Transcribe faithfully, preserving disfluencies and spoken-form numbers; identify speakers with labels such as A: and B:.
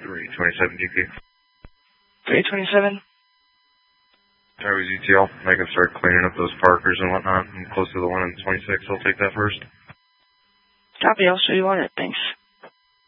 A: three twenty-seven D P.
B: three twenty-seven?
A: Highway Z T L. I can start cleaning up those Parkers and whatnot. I'm close to the one in twenty-six. I'll take that first.
B: Copy, I'll show you on it. Thanks.